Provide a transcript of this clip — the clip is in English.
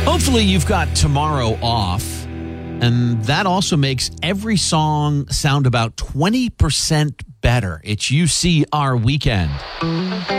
Hopefully you've got tomorrow off, and that also makes every song sound about 20% better. It's UCR Weekend.